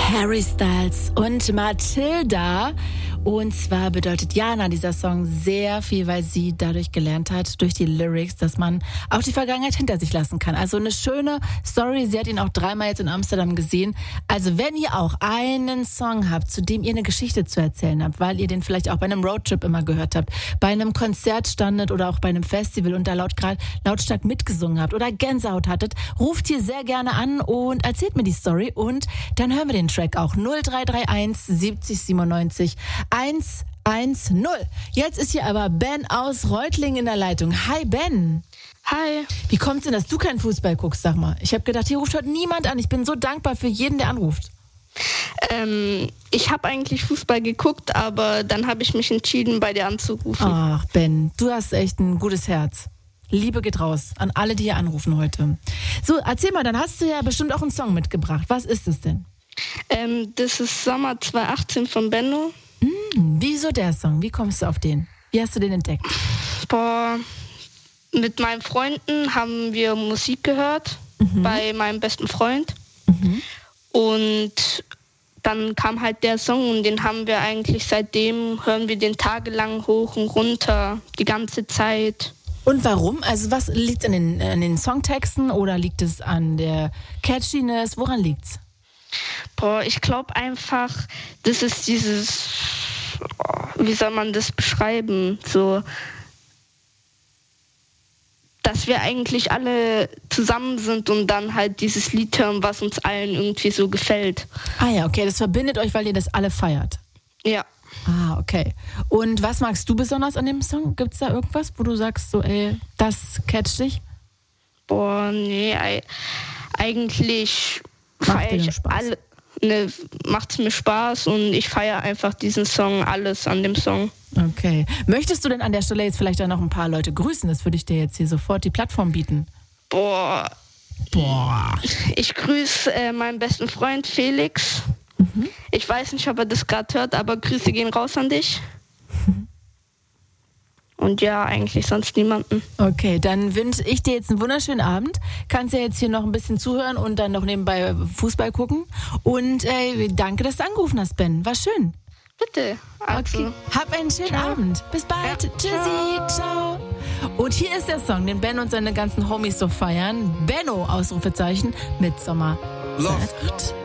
Harry Styles und Matilda. Und zwar bedeutet Jana dieser Song sehr viel, weil sie dadurch gelernt hat, durch die Lyrics, dass man auch die Vergangenheit hinter sich lassen kann. Also eine schöne Story. Sie hat ihn auch 3-mal jetzt in Amsterdam gesehen. Also wenn ihr auch einen Song habt, zu dem ihr eine Geschichte zu erzählen habt, weil ihr den vielleicht auch bei einem Roadtrip immer gehört habt, bei einem Konzert standet oder auch bei einem Festival und da lautstark mitgesungen habt oder Gänsehaut hattet, ruft hier sehr gerne an und erzählt mir die Story und dann hören wir den Track auch. 0331 70 97 110. Jetzt ist hier aber Ben aus Reutlingen in der Leitung. Hi Ben. Hi. Wie kommt's denn, dass du keinen Fußball guckst, sag mal? Ich habe gedacht, hier ruft heute niemand an. Ich bin so dankbar für jeden, der anruft. Ich habe eigentlich Fußball geguckt, aber dann habe ich mich entschieden, bei dir anzurufen. Ach Ben, du hast echt ein gutes Herz. Liebe geht raus an alle, die hier anrufen heute. So, erzähl mal, dann hast du ja bestimmt auch einen Song mitgebracht. Was ist es denn? Das ist Sommer 2018 von Benno. Wieso der Song? Wie kommst du auf den? Wie hast du den entdeckt? Mit meinen Freunden haben wir Musik gehört, bei meinem besten Freund. Und dann kam halt der Song und den haben wir eigentlich seitdem, hören wir den tagelang hoch und runter, die ganze Zeit. Und warum? Also was liegt an den Songtexten oder liegt es an der Catchiness? Woran liegt's? Ich glaube einfach, das ist dieses, wie soll man das beschreiben, so, dass wir eigentlich alle zusammen sind und dann halt dieses Lied hören, was uns allen irgendwie so gefällt. Ah ja, okay, das verbindet euch, weil ihr das alle feiert. Ja. Ah, okay. Und was magst du besonders an dem Song? Gibt's da irgendwas, wo du sagst, so, das catcht dich? Nee, eigentlich feiere ich alle. Macht's mir Spaß und ich feiere einfach diesen Song, alles an dem Song. Okay. Möchtest du denn an der Stelle jetzt vielleicht auch noch ein paar Leute grüßen? Das würde ich dir jetzt hier sofort die Plattform bieten. Ich grüße meinen besten Freund Felix. Ich weiß nicht, ob er das gerade hört, aber Grüße gehen raus an dich. Und ja, eigentlich sonst niemanden. Okay, dann wünsche ich dir jetzt einen wunderschönen Abend. Kannst ja jetzt hier noch ein bisschen zuhören und dann noch nebenbei Fußball gucken. Und danke, dass du angerufen hast, Ben. War schön. Bitte. Also. Okay. Hab einen schönen Abend. Bis bald. Ja. Tschüssi. Ciao. Und hier ist der Song, den Ben und seine ganzen Homies so feiern. Benno, Ausrufezeichen, mit Sommer. Lost.